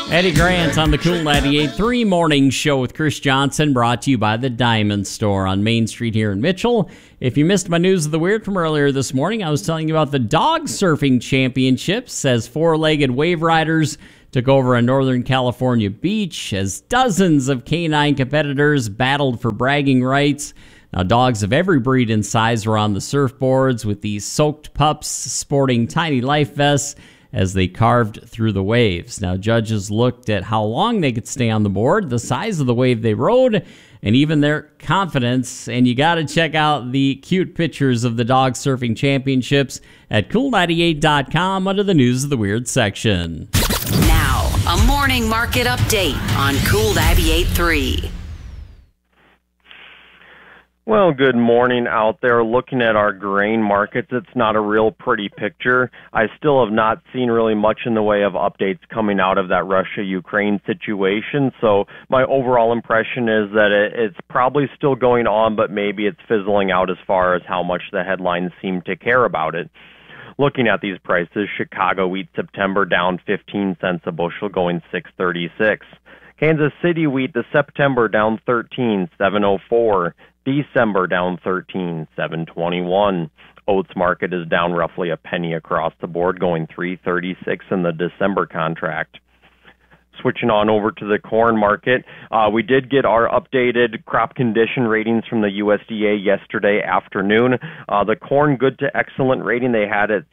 Eddie Grant on the Cool 98.3 Morning Show with Chris Johnson, brought to you by the Diamond Store on Main Street here in Mitchell. If you missed my News of the Weird from earlier this morning, I was telling you about the Dog Surfing Championships as four-legged wave riders took over a Northern California beach as dozens of canine competitors battled for bragging rights. Now, dogs of every breed and size were on the surfboards with these soaked pups sporting tiny life vests as they carved through the waves. Now, judges looked at how long they could stay on the board, the size of the wave they rode, and even their confidence. And you got to check out the cute pictures of the Dog Surfing Championships at Cool98.com under the News of the Weird section. Now, a morning market update on Cool 98.3. Well, good morning out there. Looking at our grain markets, it's not a real pretty picture. I still have not seen really much in the way of updates coming out of that Russia-Ukraine situation. So my overall impression is that it's probably still going on, but maybe it's fizzling out as far as how much the headlines seem to care about it. Looking at these prices, Chicago wheat September down 15 cents a bushel, going $6.36. Kansas City wheat, the September down 13, $7.04. December down 13, $7.21. Oats market is down roughly a penny across the board, going $3.36 in the December contract. Switching on over to the corn market, we did get our updated crop condition ratings from the USDA yesterday afternoon. The corn good to excellent rating they had at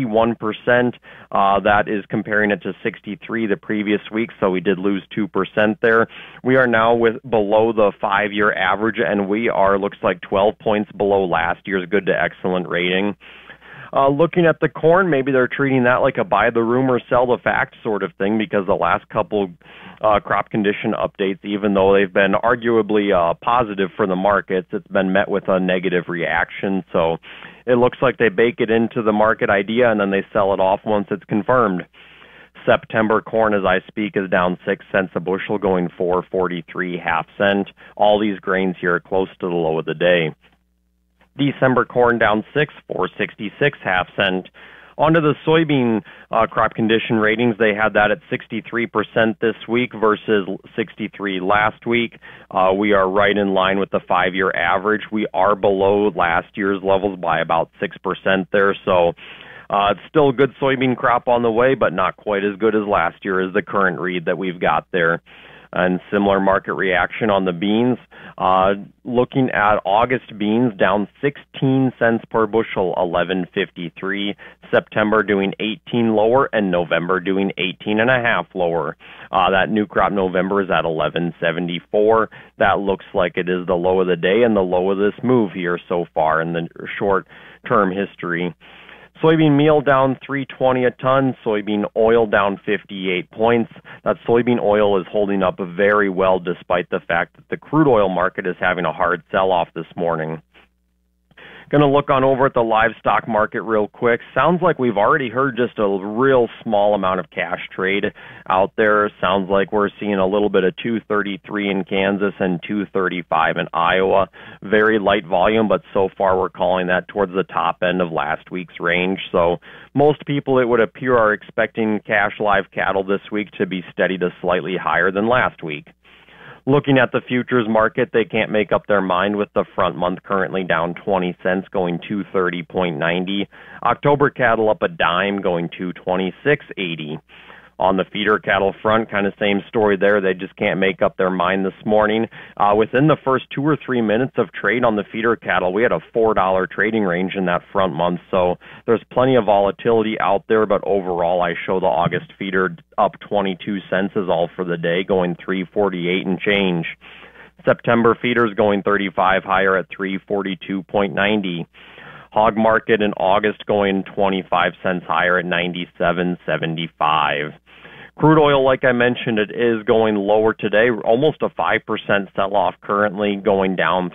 61%. That is comparing it to 63 the previous week, so we did lose 2% there. We are now below the 5-year average, and we are, looks like, 12 points below last year's good to excellent rating. Looking at the corn, maybe they're treating that like a buy the rumor, sell the fact sort of thing, because the last couple crop condition updates, even though they've been arguably positive for the markets, it's been met with a negative reaction. So it looks like they bake it into the market idea and then they sell it off once it's confirmed. September corn, as I speak, is down 6 cents a bushel, going $4.43 half cent. All these grains here are close to the low of the day. December corn down 6, $4.66 half cent. Onto the soybean crop condition ratings, they had that at 63% this week versus 63 last week. We are right in line with the 5-year average. We are below last year's levels by about 6% there, so it's still a good soybean crop on the way, but not quite as good as last year is the current read that we've got there. And similar market reaction on the beans. Looking at August beans, down 16 cents per bushel, $11.53. September doing 18 lower, and November doing 18.5 lower. That new crop November is at $11.74. That looks like it is the low of the day and the low of this move here so far in the short-term history. Soybean meal down $3.20 a ton, soybean oil down 58 points. That soybean oil is holding up very well despite the fact that the crude oil market is having a hard sell-off this morning. Going to look on over at the livestock market real quick. Sounds like we've already heard just a real small amount of cash trade out there. Sounds like we're seeing a little bit of 233 in Kansas and 235 in Iowa. Very light volume, but so far we're calling that towards the top end of last week's range. So most people, it would appear, are expecting cash live cattle this week to be steady to slightly higher than last week. Looking at the futures market, they can't make up their mind with the front month currently down 20 cents, going 230.90. October cattle up a dime, going 226.80. On the feeder cattle front, kind of same story there. They just can't make up their mind this morning. Within the first 2 or 3 minutes of trade on the feeder cattle, we had a $4 trading range in that front month. So there's plenty of volatility out there, but overall I show the August feeder up 22 cents is all for the day, going 348 and change. September feeders going 35 higher at 342.90. Hog market in August going 25 cents higher at 97.75. Crude oil, like I mentioned, it is going lower today, almost a 5% sell-off currently, going down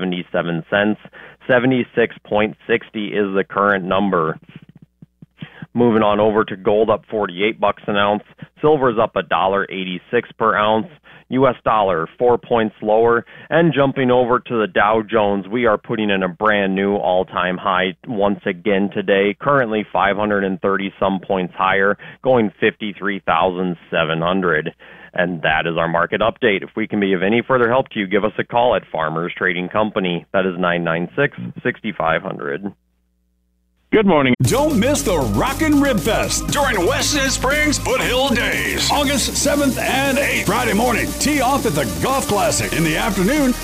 $3.77. 76.60 is the current number. Moving on over to gold, up 48 bucks an ounce. Silver's up $1.86 per ounce. U.S. dollar 4 points lower. And jumping over to the Dow Jones, we are putting in a brand new all-time high once again today. Currently 530 some points higher, going 53,700. And that is our market update. If we can be of any further help to you, give us a call at Farmers Trading Company. That is 996-6500. Good morning. Don't miss the Rockin' Rib Fest during Weston Springs Foothill Days. August 7th and 8th. Friday morning, tee off at the Golf Classic. In the afternoon,